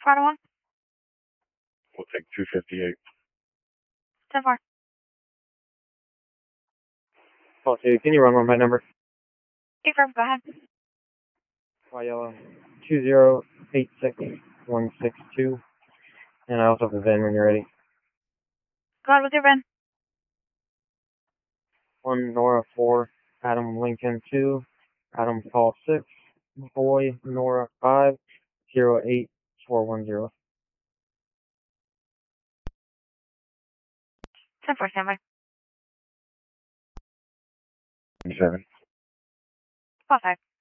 Final one. We'll take 258. 10-4. Call 2, can you run one by number? Confirm, go ahead. Yellow 2086162. And I also have the VIN when you're ready. Go ahead with your VIN. 1 Nora 4, Adam Lincoln 2, Adam Paul 6, Boy Nora 5, 08410. 10-4, standby. 7. Call 5.